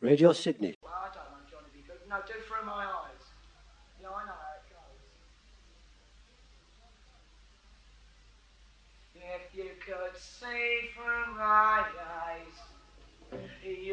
Radio Sydney. Well, I don't know, Johnny B. Good. No, do Through My Eyes. Yeah, I know how it goes. If you could see through my eyes, you